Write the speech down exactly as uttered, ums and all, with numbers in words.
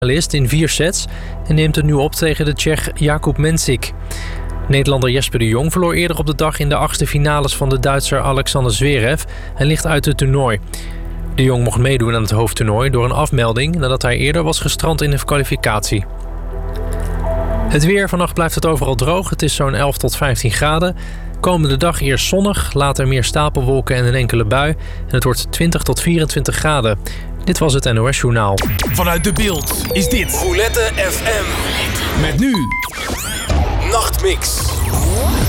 finalist in vier sets en neemt het nu op tegen de Tsjech Jakub Mensik. Nederlander Jesper de Jong verloor eerder op de dag in de achtste finales van de Duitser Alexander Zverev en ligt uit het toernooi. De Jong mocht meedoen aan het hoofdtoernooi door een afmelding nadat hij eerder was gestrand in de kwalificatie. Het weer, vannacht blijft het overal droog. Het is zo'n elf tot vijftien graden. Komende dag eerst zonnig, later meer stapelwolken en een enkele bui. En het wordt twintig tot vierentwintig graden. Dit was het N O S Journaal. Vanuit De Beeld is dit Roulette F M. Met nu Nachtmix.